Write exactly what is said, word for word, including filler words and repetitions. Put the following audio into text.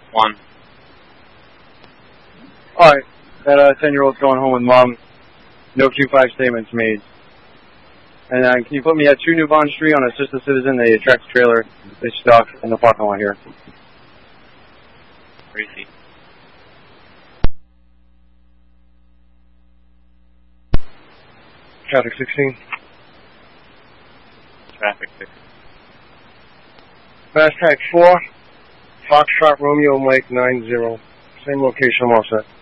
One. Alright, that uh, ten-year-old's going home with mom. No Q five statements made. And uh, can you put me at two New Bond Street on Assist a Citizen? They attract a trailer. They stuck in the parking lot here. Crazy. Traffic sixteen. Traffic six. Fast Track four. Foxtrot Romeo Mike nine zero. Same location, I'm all set.